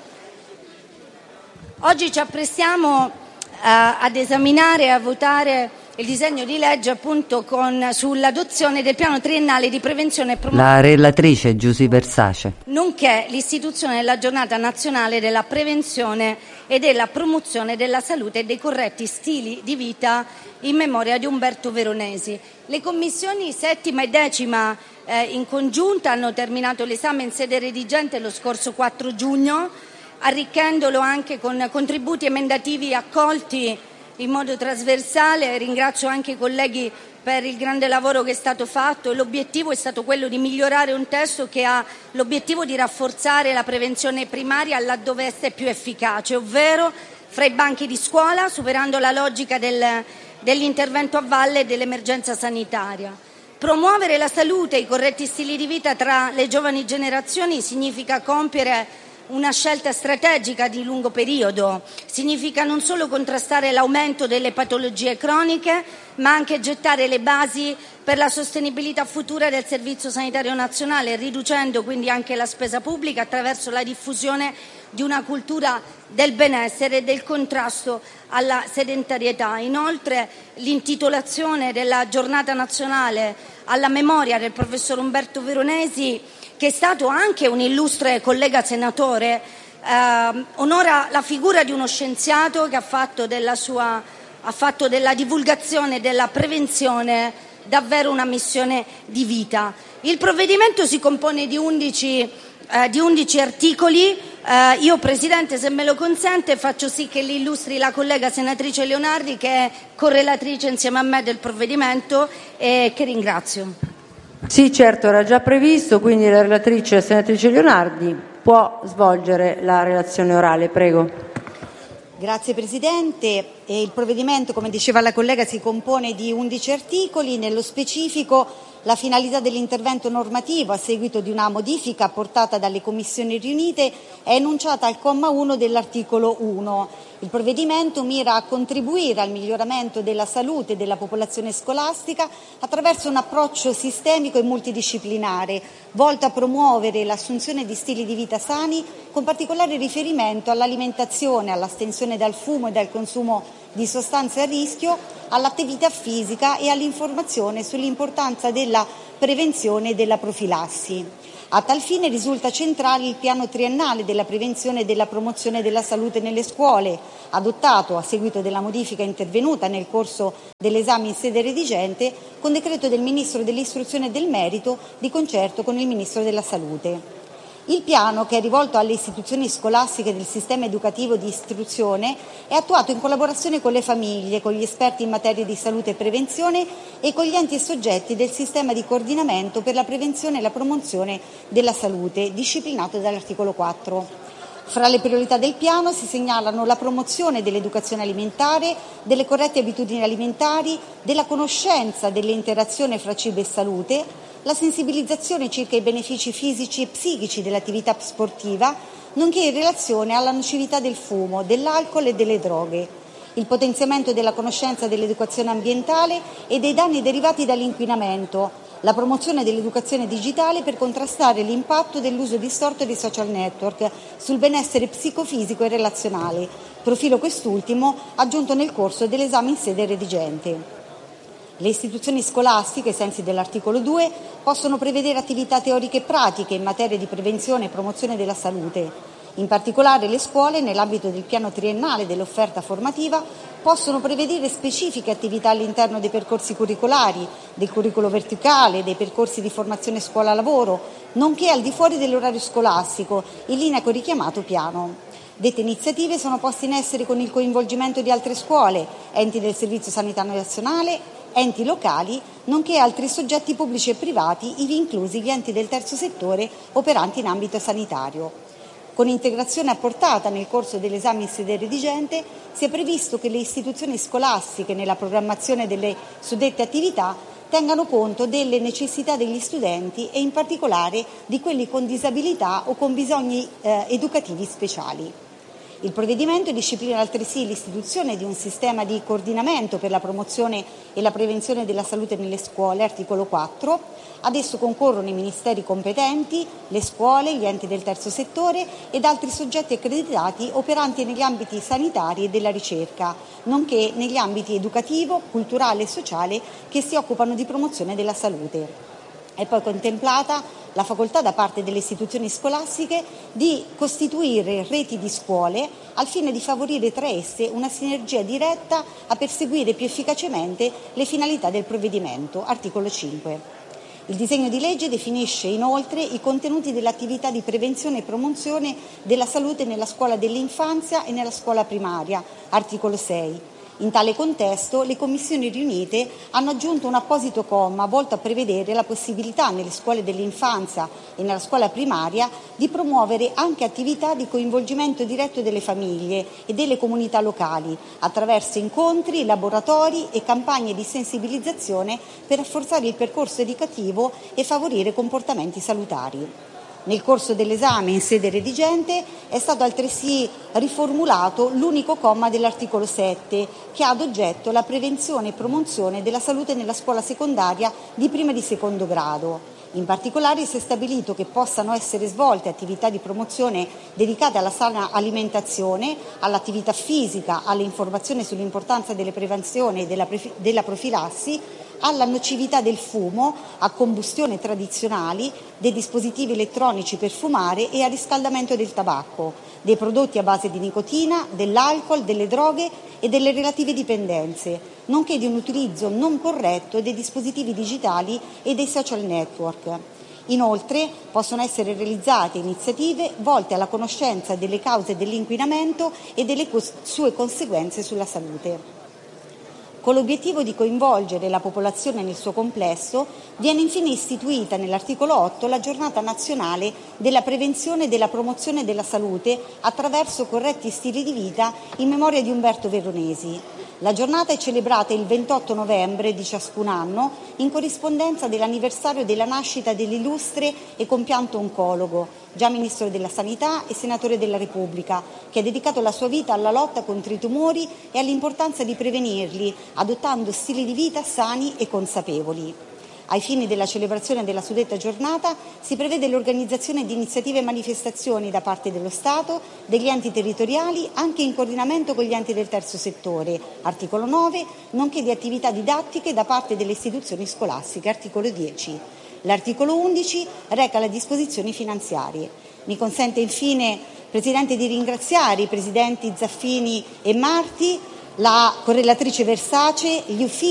oggi ci apprestiamo ad esaminare e a votare il disegno di legge appunto sull'adozione del piano triennale di prevenzione e promozione. La relatrice Giusy Versace. Nonché l'istituzione della giornata nazionale della prevenzione e della promozione della salute e dei corretti stili di vita in memoria di Umberto Veronesi. Le commissioni 7ª e 10ª in congiunta hanno terminato l'esame in sede redigente lo scorso 4 giugno, arricchendolo anche con contributi emendativi accolti in modo trasversale. Ringrazio anche i colleghi per il grande lavoro che è stato fatto. L'obiettivo è stato quello di migliorare un testo che ha l'obiettivo di rafforzare la prevenzione primaria laddove essa è più efficace, ovvero fra i banchi di scuola, superando la logica dell'intervento a valle e dell'emergenza sanitaria. Promuovere la salute e i corretti stili di vita tra le giovani generazioni significa compiere una scelta strategica di lungo periodo, significa non solo contrastare l'aumento delle patologie croniche, ma anche gettare le basi per la sostenibilità futura del Servizio Sanitario Nazionale, riducendo quindi anche la spesa pubblica attraverso la diffusione di una cultura del benessere e del contrasto alla sedentarietà. Inoltre, l'intitolazione della giornata nazionale alla memoria del professor Umberto Veronesi, che è stato anche un illustre collega senatore, onora la figura di uno scienziato che ha fatto della divulgazione e della prevenzione davvero una missione di vita. Il provvedimento si compone di 11 articoli. Io, Presidente, se me lo consente, faccio sì che li illustri la collega senatrice Leonardi, che è correlatrice insieme a me del provvedimento, e che ringrazio. Sì, certo, era già previsto, quindi la relatrice, senatrice Leonardi, può svolgere la relazione orale. Prego. Grazie Presidente. Il provvedimento, come diceva la collega, si compone di 11 articoli. Nello specifico La finalità dell'intervento normativo, a seguito di una modifica apportata dalle Commissioni riunite, è enunciata al comma 1 dell'articolo 1. Il provvedimento mira a contribuire al miglioramento della salute della popolazione scolastica attraverso un approccio sistemico e multidisciplinare, volto a promuovere l'assunzione di stili di vita sani, con particolare riferimento all'alimentazione, all'astensione dal fumo e dal consumo di sostanze a rischio, all'attività fisica e all'informazione sull'importanza della prevenzione e della profilassi. A tal fine risulta centrale il piano triennale della prevenzione e della promozione della salute nelle scuole, adottato a seguito della modifica intervenuta nel corso dell'esame in sede redigente con decreto del Ministro dell'Istruzione e del Merito di concerto con il Ministro della Salute. Il piano, che è rivolto alle istituzioni scolastiche del sistema educativo di istruzione, è attuato in collaborazione con le famiglie, con gli esperti in materia di salute e prevenzione e con gli enti e soggetti del sistema di coordinamento per la prevenzione e la promozione della salute, disciplinato dall'articolo 4. Fra le priorità del piano si segnalano la promozione dell'educazione alimentare, delle corrette abitudini alimentari, della conoscenza dell'interazione fra cibo e salute, la sensibilizzazione circa i benefici fisici e psichici dell'attività sportiva, nonché in relazione alla nocività del fumo, dell'alcol e delle droghe, il potenziamento della conoscenza dell'educazione ambientale e dei danni derivati dall'inquinamento, la promozione dell'educazione digitale per contrastare l'impatto dell'uso distorto dei social network sul benessere psicofisico e relazionale, profilo quest'ultimo aggiunto nel corso dell'esame in sede redigente. Le istituzioni scolastiche, ai sensi dell'articolo 2, possono prevedere attività teoriche e pratiche in materia di prevenzione e promozione della salute. In particolare le scuole, nell'ambito del piano triennale dell'offerta formativa, possono prevedere specifiche attività all'interno dei percorsi curricolari, del curriculum verticale, dei percorsi di formazione scuola-lavoro, nonché al di fuori dell'orario scolastico, in linea con il richiamato piano. Dette iniziative sono poste in essere con il coinvolgimento di altre scuole, enti del Servizio Sanitario Nazionale, enti locali, nonché altri soggetti pubblici e privati, ivi inclusi gli enti del terzo settore operanti in ambito sanitario. Con integrazione apportata nel corso dell'esame in sede redigente, si è previsto che le istituzioni scolastiche, nella programmazione delle suddette attività, tengano conto delle necessità degli studenti e in particolare di quelli con disabilità o con bisogni educativi speciali. Il provvedimento disciplina altresì l'istituzione di un sistema di coordinamento per la promozione e la prevenzione della salute nelle scuole, articolo 4. Ad esso concorrono i ministeri competenti, le scuole, gli enti del terzo settore ed altri soggetti accreditati operanti negli ambiti sanitari e della ricerca, nonché negli ambiti educativo, culturale e sociale che si occupano di promozione della salute. È poi contemplata la facoltà da parte delle istituzioni scolastiche di costituire reti di scuole al fine di favorire tra esse una sinergia diretta a perseguire più efficacemente le finalità del provvedimento, articolo 5. Il disegno di legge definisce inoltre i contenuti dell'attività di prevenzione e promozione della salute nella scuola dell'infanzia e nella scuola primaria, articolo 6. In tale contesto, le Commissioni riunite hanno aggiunto un apposito comma volto a prevedere la possibilità nelle scuole dell'infanzia e nella scuola primaria di promuovere anche attività di coinvolgimento diretto delle famiglie e delle comunità locali attraverso incontri, laboratori e campagne di sensibilizzazione per rafforzare il percorso educativo e favorire comportamenti salutari. Nel corso dell'esame in sede redigente è stato altresì riformulato l'unico comma dell'articolo 7 che ha ad oggetto la prevenzione e promozione della salute nella scuola secondaria di primo e di secondo grado. In particolare si è stabilito che possano essere svolte attività di promozione dedicate alla sana alimentazione, all'attività fisica, all'informazione sull'importanza delle prevenzioni e della profilassi, alla nocività del fumo, a combustione tradizionali, dei dispositivi elettronici per fumare e al riscaldamento del tabacco, dei prodotti a base di nicotina, dell'alcol, delle droghe e delle relative dipendenze, nonché di un utilizzo non corretto dei dispositivi digitali e dei social network. Inoltre possono essere realizzate iniziative volte alla conoscenza delle cause dell'inquinamento e delle sue conseguenze sulla salute. Con l'obiettivo di coinvolgere la popolazione nel suo complesso, viene infine istituita nell'articolo 8 la Giornata nazionale della prevenzione e della promozione della salute attraverso corretti stili di vita in memoria di Umberto Veronesi. La giornata è celebrata il 28 novembre di ciascun anno in corrispondenza dell'anniversario della nascita dell'illustre e compianto oncologo, già Ministro della Sanità e Senatore della Repubblica, che ha dedicato la sua vita alla lotta contro i tumori e all'importanza di prevenirli, adottando stili di vita sani e consapevoli. Ai fini della celebrazione della suddetta giornata si prevede l'organizzazione di iniziative e manifestazioni da parte dello Stato, degli enti territoriali, anche in coordinamento con gli enti del terzo settore, articolo 9, nonché di attività didattiche da parte delle istituzioni scolastiche, articolo 10. L'articolo 11 reca le disposizioni finanziarie. Mi consente infine, Presidente, di ringraziare i Presidenti Zaffini e Marti, la correlatrice Versace, gli uffici